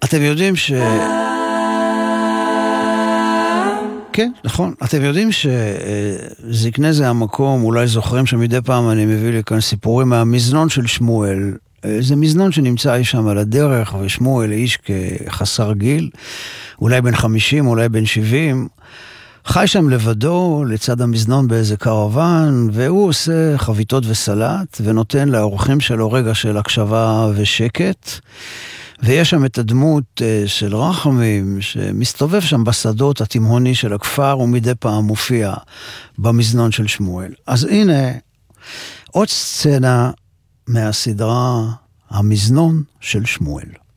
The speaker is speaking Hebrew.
אתם יודעים כן, נכון. אתם יודעים שזקנה זה המקום, אולי זוכרים שמדי פעם אני מביא לי כאן סיפורים מהמזנון של שמואל. זה מזנון שנמצא אי שם על הדרך, ושמואל איש כחסר גיל, אולי בן 50, אולי בן 70, חי שם לבדו, לצד המזנון באיזה קרוון, והוא עושה חביתות וסלט, ונותן לאורחים שלו רגע של הקשבה ושקט, ויש שם את הדמות של רחמים, שמסתובב שם בשדות התימהוני של הכפר, ומדי פעם מופיע במזנון של שמואל. אז הנה, עוד סצנה מהסדרה המזנון של שמואל.